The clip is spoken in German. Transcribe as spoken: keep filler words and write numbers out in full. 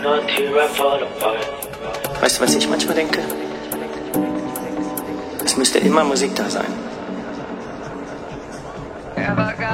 Weißt du, was ich manchmal denke? Es müsste immer Musik da sein.